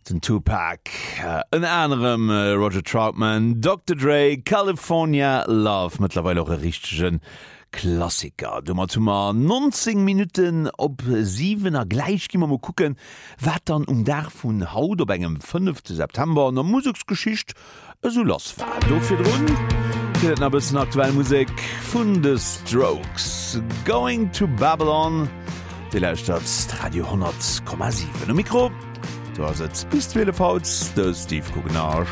den Tupac, en anderem Roger Troutman, Dr. Dre, California Love, mittlerweile auch ein richtigen Klassiker. Dummer 19 Minuten op 7er gleich gimmer mal gucken, wat dann Dach vun Haut op engem 5. September an der Musiksgeschicht so los war. Dofir run na bisssen aktuell Musik vun The Strokes. Going to Babylon, de Leistadt Radio 10,7 Mikro. Du hast bis 12 Fouts, der Steve Kugnage.